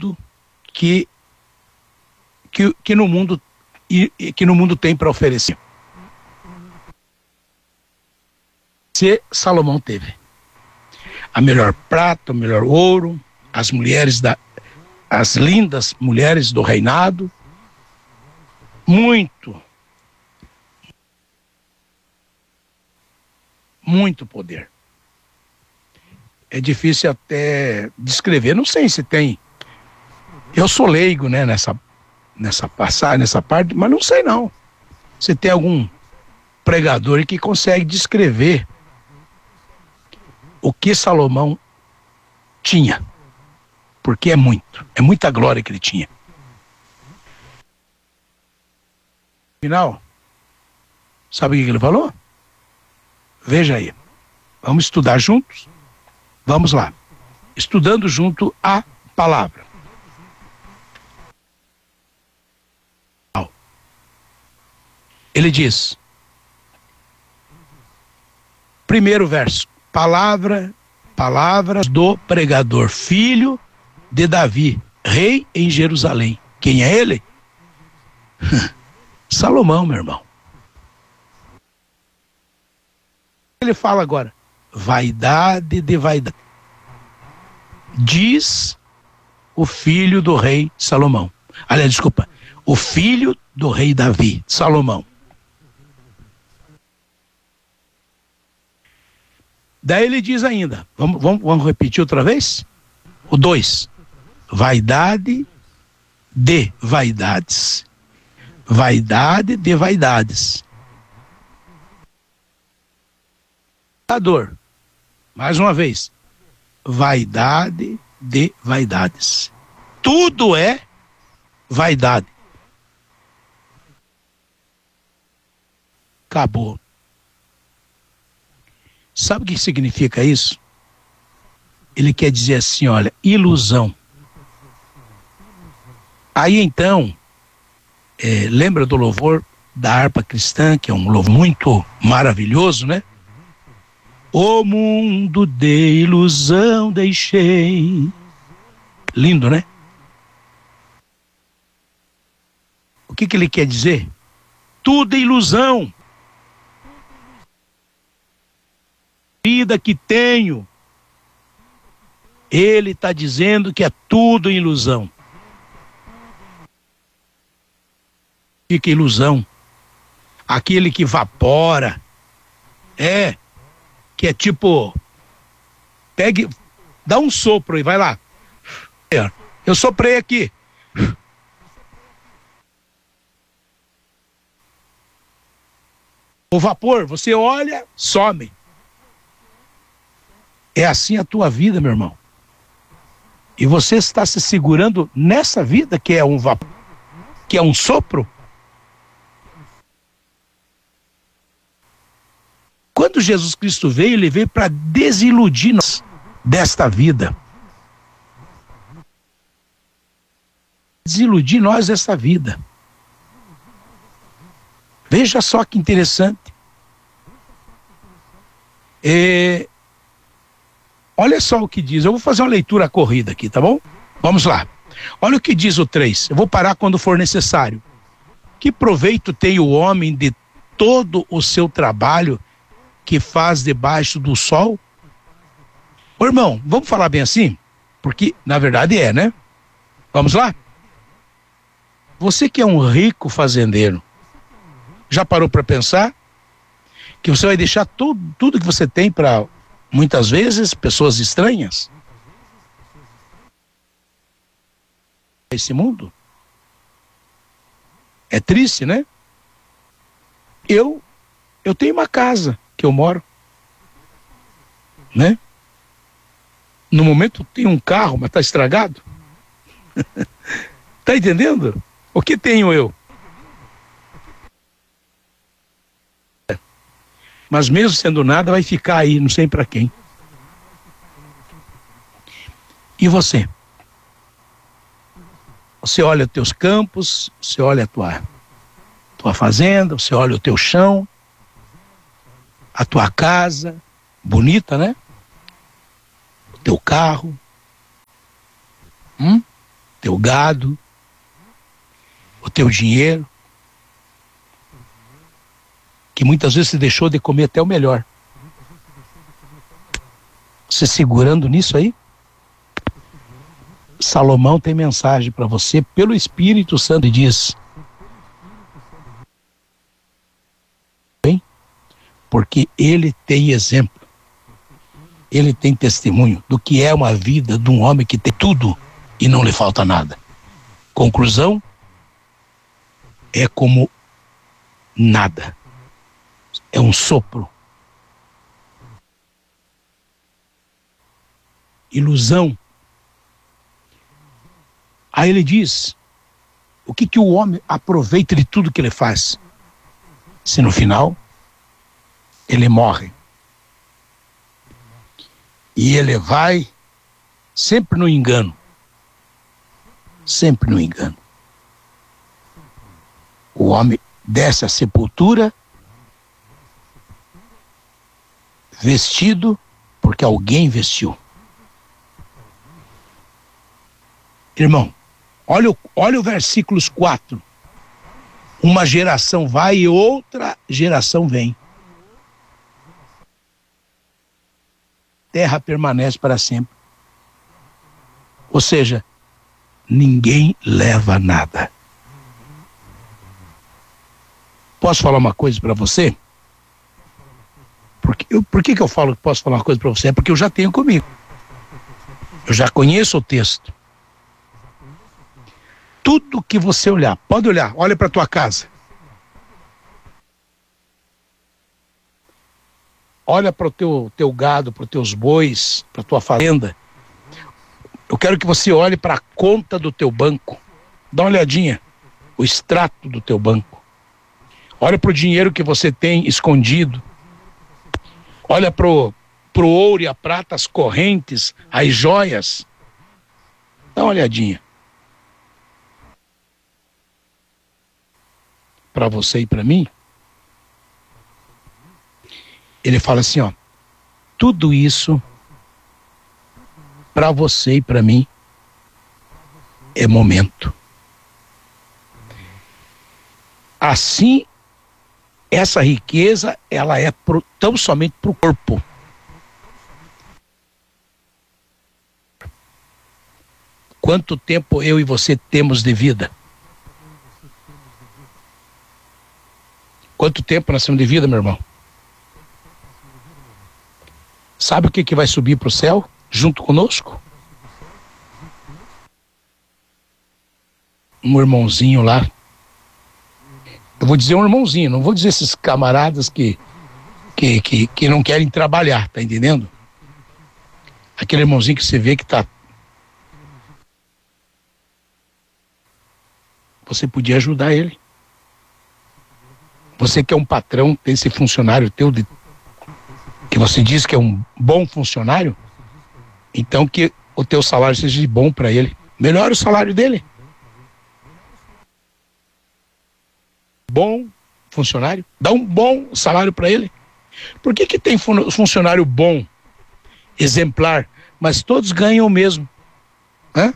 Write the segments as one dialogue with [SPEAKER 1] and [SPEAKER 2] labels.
[SPEAKER 1] tudo que no mundo que no mundo tem para oferecer. Se Salomão teve a melhor prata, o melhor ouro, as lindas mulheres do reinado, muito poder. É difícil até descrever, não sei se tem. Eu sou leigo, né, nessa passagem, nessa parte, mas não sei não. Se tem algum pregador que consegue descrever o que Salomão tinha. Porque é muita glória que ele tinha. Final, sabe o que ele falou? Veja aí. Vamos estudar juntos? Vamos lá. Estudando junto a palavra. Ele diz, primeiro verso, palavras do pregador, filho de Davi, rei em Jerusalém. Quem é ele? Salomão, meu irmão. Ele fala agora, vaidade de vaidade. Diz o filho do rei Salomão. Aliás, desculpa, o filho do rei Davi, Salomão. Daí ele diz ainda, vamos repetir outra vez? O 2, vaidade de vaidades. Vaidade de vaidades. Mais uma vez, vaidade de vaidades. Tudo é vaidade. Acabou. Sabe o que significa isso? Ele quer dizer assim, olha, ilusão. Aí então, lembra do louvor da harpa cristã, que é um louvor muito maravilhoso, né? O mundo de ilusão deixei. Lindo, né? O que ele quer dizer? Tudo é ilusão. Vida que tenho, ele está dizendo que é tudo ilusão. Fica ilusão. Aquele que evapora, que é tipo, pegue, dá um sopro e vai lá. Eu soprei aqui. O vapor, você olha, some. É assim a tua vida, meu irmão. E você está se segurando nessa vida que é um vapor, que é um sopro. Quando Jesus Cristo veio, ele veio para desiludir-nos desta vida. Desiludir nós desta vida. Veja só que interessante. Olha só o que diz. Eu vou fazer uma leitura corrida aqui, tá bom? Vamos lá. Olha o que diz o 3. Eu vou parar quando for necessário. Que proveito tem o homem de todo o seu trabalho que faz debaixo do sol? Ô, irmão, vamos falar bem assim? Porque, na verdade, né? Vamos lá? Você que é um rico fazendeiro, já parou para pensar que você vai deixar tudo que você tem para, muitas vezes, pessoas estranhas? Esse mundo é triste, né? Eu tenho uma casa que eu moro, né? No momento tem um carro, mas tá estragado. Tá entendendo? O que tenho eu? Mas mesmo sendo nada, vai ficar aí, não sei para quem. E você? Você olha os teus campos, você olha a tua fazenda, você olha o teu chão, a tua casa, bonita, né? O teu carro, teu gado, o teu dinheiro, que muitas vezes você deixou de comer até o melhor. Você segurando nisso aí? Salomão tem mensagem para você pelo Espírito Santo e diz: bem, porque ele tem exemplo, ele tem testemunho do que é uma vida de um homem que tem tudo e não lhe falta nada. Conclusão: é como nada, é um sopro, ilusão. Aí ele diz: o que o homem aproveita de tudo que ele faz, se no final ele morre? E ele vai sempre no engano, sempre no engano. O homem desce à sepultura vestido porque alguém vestiu. Irmão, olha o versículos 4. Uma geração vai e outra geração vem. Terra permanece para sempre. Ou seja, ninguém leva nada. Posso falar uma coisa para você? Por que eu falo que posso falar uma coisa para você? É porque eu já tenho comigo. Eu já conheço o texto. Tudo que você olhar, pode olhar, olha para tua casa. Olha para o teu gado, para os teus bois, para tua fazenda. Eu quero que você olhe para a conta do teu banco. Dá uma olhadinha, o extrato do teu banco. Olha para o dinheiro que você tem escondido. Olha para o ouro e a prata, as correntes, as joias. Dá uma olhadinha. Para você e para mim. Ele fala assim, ó: tudo isso para você e para mim é momento. Assim, essa riqueza, ela é tão somente para o corpo. Quanto tempo eu e você temos de vida? Quanto tempo nós temos de vida, meu irmão? Sabe o que vai subir para o céu junto conosco? Um irmãozinho lá. Eu vou dizer um irmãozinho, não vou dizer esses camaradas que não querem trabalhar, tá entendendo? Aquele irmãozinho que você vê que tá... Você podia ajudar ele. Você que é um patrão, tem esse funcionário teu que você diz que é um bom funcionário, então que o teu salário seja bom para ele. Melhora o salário dele. Bom funcionário, dá um bom salário para ele. Por que tem funcionário bom, exemplar, mas todos ganham o mesmo? Hã?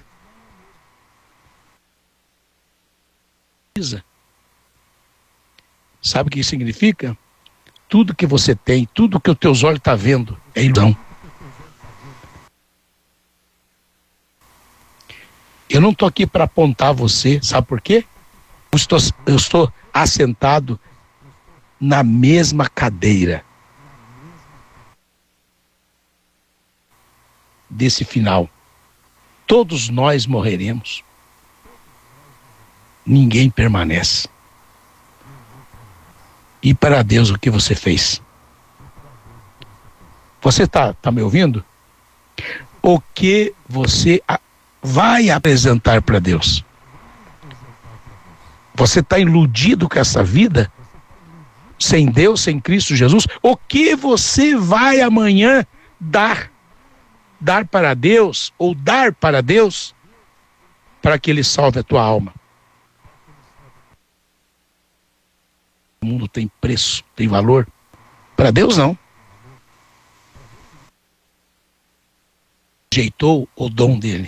[SPEAKER 1] Sabe o que isso significa? Tudo que você tem, tudo que os teus olhos estão vendo é ilusão. Eu não estou aqui para apontar você, sabe por quê? Eu estou assentado na mesma cadeira desse final. Todos nós morreremos. Ninguém permanece. E para Deus, o que você fez? Você tá me ouvindo? O que você vai apresentar para Deus? Você está iludido com essa vida? Sem Deus, sem Cristo Jesus? O que você vai amanhã dar? Dar para Deus, ou dar para Deus, para que Ele salve a tua alma? O mundo tem preço, tem valor. Para Deus não. Rejeitou o dom dele.